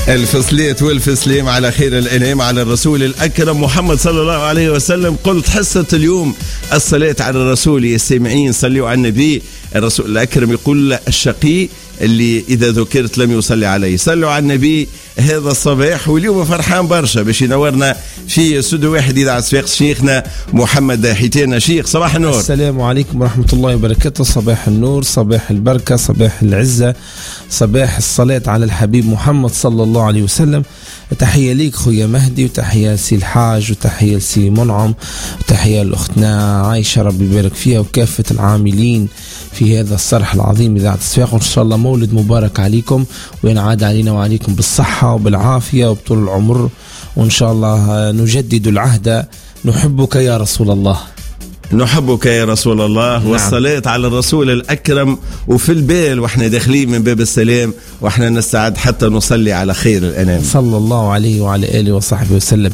الفصلية والفسليم على خير الأنام على الرسول الأكرم محمد صلى الله عليه وسلم. قلت حصة اليوم الصلاة على الرسول. يا سامعين صلوا على النبي. الرسول الأكرم يقول الشقي اللي إذا ذكرت لم يصلي عليه. صلوا على النبي هذا الصباح. واليوم فرحان برشا باش ينورنا في سدو واحد إذا عصفاق شيخنا محمد حيتانا. شيخ صباح النور. السلام عليكم ورحمة الله وبركاته. صباح النور، صباح البركة، صباح العزة، صباح الصلاة على الحبيب محمد صلى الله عليه وسلم. تحية ليك خويا مهدي، وتحية لسي الحاج، وتحية لسي منعم، وتحية لأختنا عايشة ربي يبارك فيها، وكافة العاملين في هذا الصرح العظيم إذاعة الصفاق. وإن شاء الله مولد مبارك عليكم، وينعاد علينا وعليكم بالصحة وبالعافية وبطول العمر، وإن شاء الله نجدد العهد. نحبك يا رسول الله. نحبك يا رسول الله. نعم. والصلاة على الرسول الأكرم وفي البال واحنا داخلين من باب السلام، واحنا نستعد حتى نصلي على خير الأنام صلى الله عليه وعلى آله وصحبه وسلم.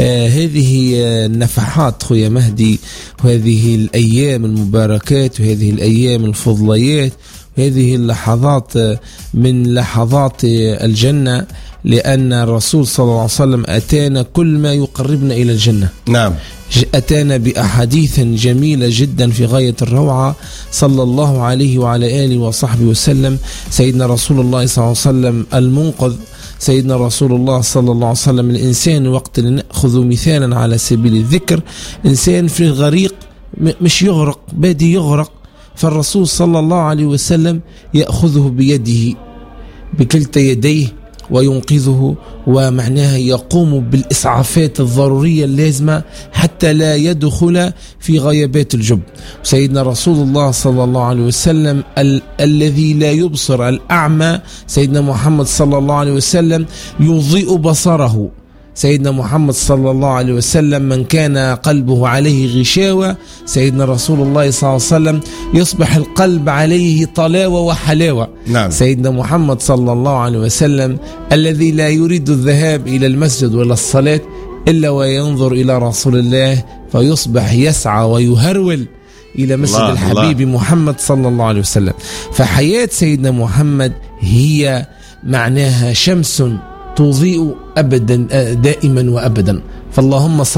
هذه النفحات خويا مهدي، وهذه الأيام المباركات، وهذه الأيام الفضليات، هذه اللحظات من لحظات الجنة، لأن الرسول صلى الله عليه وسلم أتانا كل ما يقربنا إلى الجنة. نعم. أتانا بأحاديث جميلة جدا في غاية الروعة صلى الله عليه وعلى آله وصحبه وسلم. سيدنا رسول الله صلى الله عليه وسلم المنقذ، سيدنا رسول الله صلى الله عليه وسلم الإنسان وقت نأخذ مثالا على سبيل الذكر، إنسان في الغريق مش يغرق، بادي يغرق، فالرسول صلى الله عليه وسلم يأخذه بيده بكلتا يديه وينقذه، ومعناها يقوم بالإسعافات الضرورية اللازمة حتى لا يدخل في غيابات الجب. سيدنا رسول الله صلى الله عليه وسلم الذي لا يبصر، الأعمى، سيدنا محمد صلى الله عليه وسلم يضيء بصره. سيدنا محمد صلى الله عليه وسلم من كان قلبه عليه غشاوة، سيدنا رسول الله صلى الله عليه وسلم يصبح القلب عليه طلاوة وحلاوة. نعم. سيدنا محمد صلى الله عليه وسلم الذي لا يريد الذهاب إلى المسجد ولا الصلاة إلا وينظر إلى رسول الله، فيصبح يسعى ويهرول إلى مسجد الحبيب محمد صلى الله عليه وسلم. فحياة سيدنا محمد هي معناها شمس تضيء أبدا دائما وأبدا. فاللهم